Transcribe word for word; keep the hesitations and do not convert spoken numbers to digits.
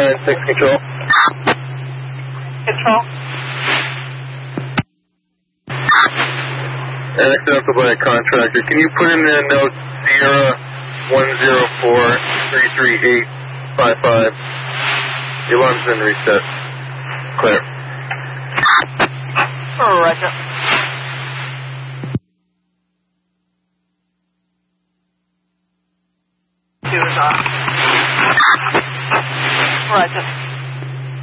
nine six control. Control. Accidental by a contractor. Can you put in the note Sierra one zero four three three eight five five? The alarm's been reset. Clear. Roger. Two is off. Roger.